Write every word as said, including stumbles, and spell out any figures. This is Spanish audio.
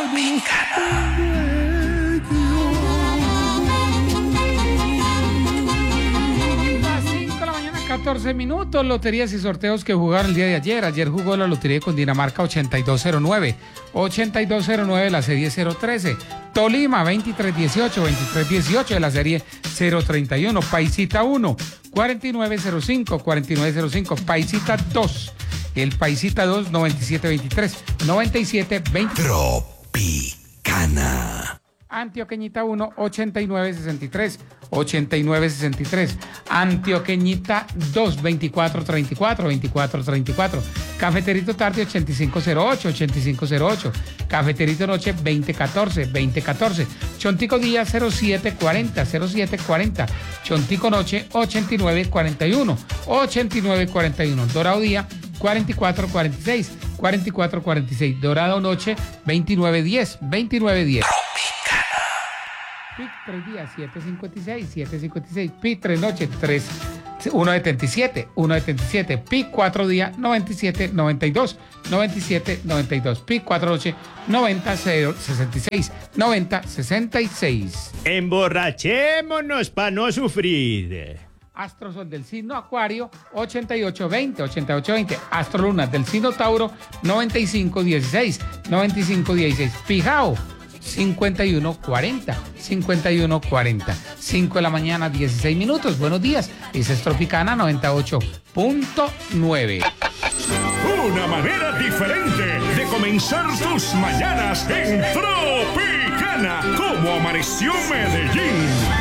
catorce minutos, loterías y sorteos que jugaron el día de ayer. Ayer jugó la lotería con Dinamarca ochenta y dos cero nueve, ochenta y dos cero nueve la serie cero trece, Tolima veintitrés dieciocho, veintitrés dieciocho de la serie cero treinta y uno, Paisita uno, cuarenta y nueve cero cinco, cuarenta y nueve cero cinco, Paisita dos, el Paisita dos, noventa y siete veintitrés, noventa y siete veinte. Tropicana. Antioqueñita uno, ochenta y nueve sesenta y tres, ochenta y nueve sesenta y tres. Antioqueñita dos, veinticuatro treinta y cuatro, veinticuatro treinta y cuatro. Cafeterito tarde ochenta y cinco cero ocho, ochenta y cinco cero ocho. Cafeterito noche veinte catorce, veinte catorce. Chontico día cero siete cuarenta, cero siete cuarenta. Chontico noche ochenta y nueve cuarenta y uno, ochenta y nueve cuarenta y uno. Dorado día cuarenta y cuatro cuarenta y seis, cuarenta y cuatro cuarenta y seis. Dorado noche veintinueve diez, veintinueve diez. Pic tres días, siete cincuenta y seis, siete cincuenta y seis. Pic tres noches, tres, uno setenta y siete, uno setenta y siete. Pic cuatro días, noventa y siete noventa y dos, noventa y siete noventa y dos. Pic cuatro noches, noventa cero sesenta y seis, noventa sesenta y seis. Emborrachémonos para no sufrir. Astro Sol del signo Acuario, ochenta y ocho veinte, ochenta y ocho veinte. Astro Luna del signo Tauro, noventa y cinco dieciséis, noventa y cinco dieciséis. Pijao, cincuenta y uno cuarenta, cincuenta y uno cuarenta. cinco de la mañana, dieciséis minutos. Buenos días. Esa es Tropicana noventa y ocho punto nueve. Una manera diferente de comenzar tus mañanas en Tropicana. Como amaneció Medellín.